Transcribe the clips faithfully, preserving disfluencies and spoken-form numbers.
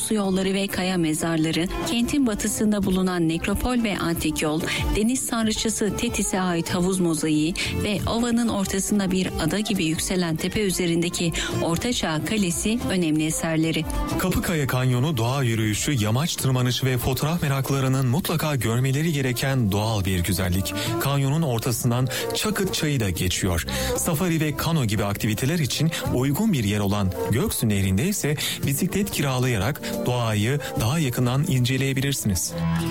su yolları ve kaya mezarları, kentin batısında bulunan nekropol ve antik yol, deniz tanrıçası Tetis'e ait havuz mozaiği ve ovanın ortasında bir ada gibi yükselen tepe üzerindeki Ortaçağ Kalesi önemli eserleri. Kapıkaya Kanyonu doğa yürüyüşü, yamaç tırmanışı ve fotoğraf meraklılarının mutlaka görmeleri gereken doğal bir güzellik. Kanyonun ortasından Çakıt Çayı da geçiyor. Safari ve kano gibi aktiviteler için uygun bir yer olan Göksu Nehri'nde ise bisiklet kiralayarak doğayı daha yakından inceleyebilirsiniz.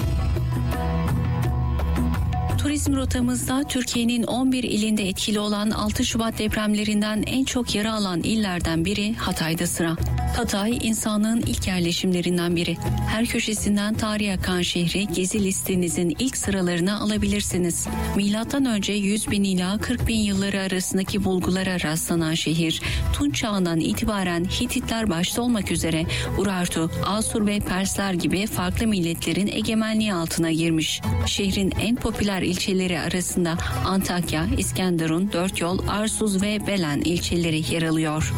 Turizm rotamızda Türkiye'nin on bir ilinde etkili olan altı Şubat depremlerinden en çok yara alan illerden biri Hatay'da sıra. Hatay, insanlığın ilk yerleşimlerinden biri. Her köşesinden tarihe akan şehri gezi listenizin ilk sıralarına alabilirsiniz. Milattan önce yüz bin ila kırk bin yılları arasındaki bulgulara rastlanan şehir, Tunç çağından itibaren Hititler başta olmak üzere Urartu, Asur ve Persler gibi farklı milletlerin egemenliği altına girmiş. Şehrin en popüler ilçeleri arasında Antakya, İskenderun, Dörtyol, Arsuz ve Belen ilçeleri yer alıyor.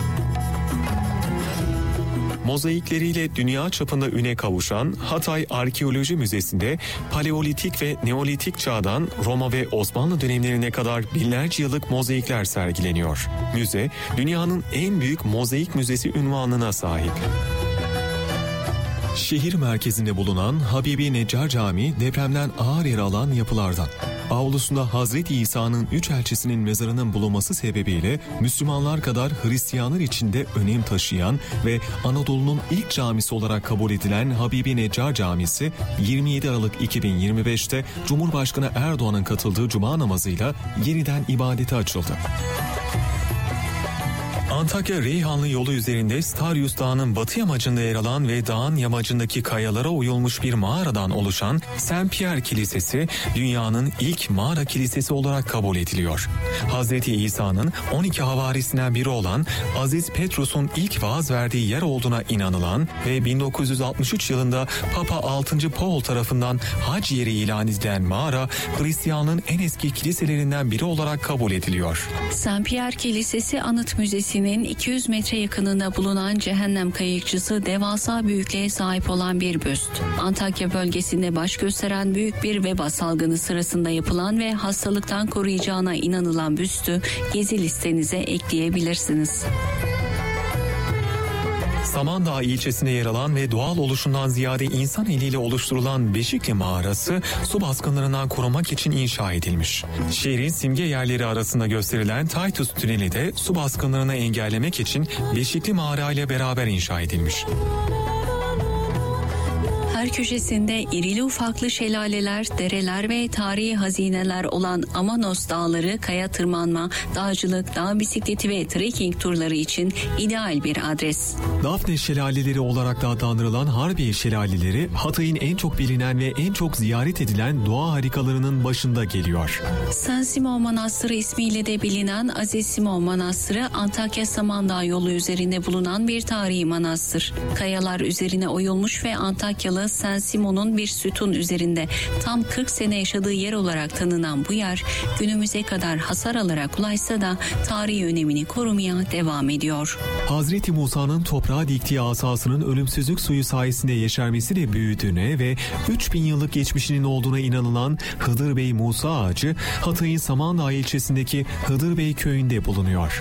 Mozaikleriyle dünya çapında üne kavuşan Hatay Arkeoloji Müzesi'nde Paleolitik ve Neolitik çağdan Roma ve Osmanlı dönemlerine kadar binlerce yıllık mozaikler sergileniyor. Müze, dünyanın en büyük mozaik müzesi unvanına sahip. Şehir merkezinde bulunan Habibi Neccar Camii depremden ağır yara alan yapılardan. Avlusunda Hazreti İsa'nın üç elçisinin mezarının bulunması sebebiyle Müslümanlar kadar Hristiyanlar için de önem taşıyan ve Anadolu'nun ilk camisi olarak kabul edilen Habibi Neccar Camisi yirmi yedi Aralık iki bin yirmi beşte Cumhurbaşkanı Erdoğan'ın katıldığı cuma namazıyla yeniden ibadete açıldı. Antakya Reyhanlı yolu üzerinde Starius Dağı'nın batı yamacında yer alan ve dağın yamacındaki kayalara oyulmuş bir mağaradan oluşan Saint Pierre Kilisesi dünyanın ilk mağara kilisesi olarak kabul ediliyor. Hazreti İsa'nın on iki havarisinden biri olan Aziz Petrus'un ilk vaaz verdiği yer olduğuna inanılan ve bin dokuz yüz altmış üç yılında Papa altıncı Paul tarafından hac yeri ilan edilen mağara Hristiyanlığın en eski kiliselerinden biri olarak kabul ediliyor. Saint Pierre Kilisesi Anıt Müzesi'nin iki yüz metre yakınında bulunan cehennem kayıkçısı devasa büyüklüğe sahip olan bir büst. Antakya bölgesinde baş gösteren büyük bir veba salgını sırasında yapılan ve hastalıktan koruyacağına inanılan büstü gezi listenize ekleyebilirsiniz. Samandağ ilçesinde yer alan ve doğal oluşundan ziyade insan eliyle oluşturulan Beşikli Mağarası su baskınlarından korumak için inşa edilmiş. Şehrin simge yerleri arasında gösterilen Titus Tüneli de su baskınlarını engellemek için Beşikli Mağara ile beraber inşa edilmiş. Her köşesinde irili ufaklı şelaleler, dereler ve tarihi hazineler olan Amanos Dağları, kaya tırmanma, dağcılık, dağ bisikleti ve trekking turları için ideal bir adres. Dafne Şelaleleri olarak da adlandırılan Harbiye Şelaleleri, Hatay'ın en çok bilinen ve en çok ziyaret edilen doğa harikalarının başında geliyor. Saint Simon Manastırı ismiyle de bilinen Aziz Simon Manastırı, Antakya Samandağ yolu üzerinde bulunan bir tarihi manastır. Kayalar üzerine oyulmuş ve Antakyalı Saint Simon'un bir sütun üzerinde tam kırk sene yaşadığı yer olarak tanınan bu yer günümüze kadar hasar alarak ulaşsa da tarihi önemini korumaya devam ediyor. Hazreti Musa'nın toprağa diktiği asasının ölümsüzlük suyu sayesinde yeşermesiyle büyüdüğüne ve üç bin yıllık geçmişinin olduğuna inanılan Hıdır Bey Musa Ağacı Hatay'ın Samandağ ilçesindeki Hıdır Bey köyünde bulunuyor.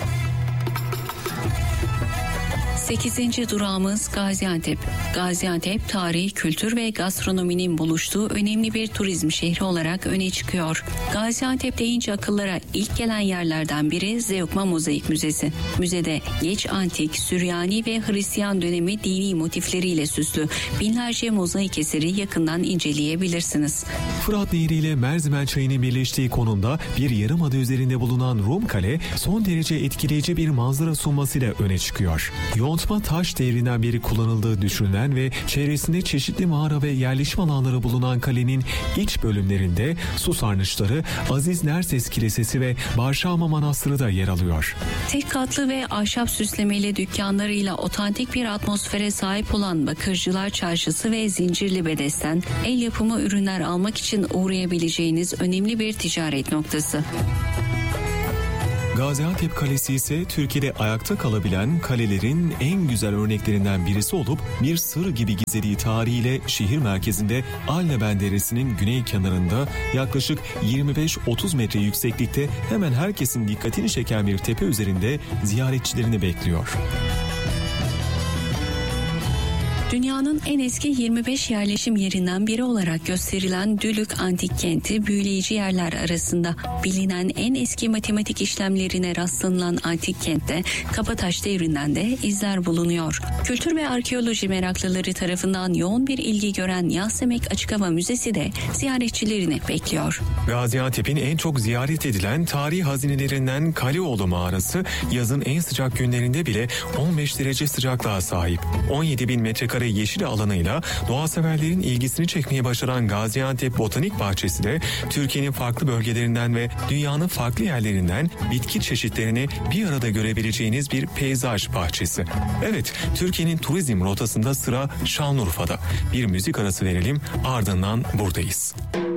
sekizinci durağımız Gaziantep. Gaziantep, tarih, kültür ve gastronominin buluştuğu önemli bir turizm şehri olarak öne çıkıyor. Gaziantep deyince akıllara ilk gelen yerlerden biri Zeugma Mozaik Müzesi. Müzede geç antik, Süryani ve Hristiyan dönemi dini motifleriyle süslü binlerce mozaik eseri yakından inceleyebilirsiniz. Fırat Nehri ile Merzimen Çayı'nın birleştiği konumda bir yarımada üzerinde bulunan Rum Kale son derece etkileyici bir manzara sunmasıyla öne çıkıyor. Yontma taş devrinden beri kullanıldığı düşünülen ve çevresinde çeşitli mağara ve yerleşim alanları bulunan kalenin iç bölümlerinde su sarnıçları, Aziz Nerses Kilisesi ve Barşama Manastırı da yer alıyor. Tek katlı ve ahşap süslemeli dükkanlarıyla otantik bir atmosfere sahip olan Bakırcılar Çarşısı ve Zincirli Bedesten, el yapımı ürünler almak için uğrayabileceğiniz önemli bir ticaret noktası. Gaziantep Kalesi ise Türkiye'de ayakta kalabilen kalelerin en güzel örneklerinden birisi olup bir sır gibi gizlediği tarihiyle şehir merkezinde Alleben Deresi'nin güney kenarında yaklaşık yirmi beş otuz metre yükseklikte hemen herkesin dikkatini çeken bir tepe üzerinde ziyaretçilerini bekliyor. Dünyanın en eski yirmi beş yerleşim yerinden biri olarak gösterilen Dülük Antik Kenti büyüleyici yerler arasında. Bilinen en eski matematik işlemlerine rastlanılan antik kentte Kabataş devrinden de izler bulunuyor. Kültür ve arkeoloji meraklıları tarafından yoğun bir ilgi gören Yasemek Açık Hava Müzesi de ziyaretçilerini bekliyor. Gaziantep'in en çok ziyaret edilen tarihi hazinelerinden Kaleoğlu Mağarası yazın en sıcak günlerinde bile on beş derece sıcaklığa sahip. on yedi bin metrekare yeşil alanıyla doğaseverlerin ilgisini çekmeye başaran Gaziantep Botanik Bahçesi de Türkiye'nin farklı bölgelerinden ve dünyanın farklı yerlerinden bitki çeşitlerini bir arada görebileceğiniz bir peyzaj bahçesi. Evet, Türkiye'nin turizm rotasında sıra Şanlıurfa'da. Bir müzik arası verelim, ardından buradayız.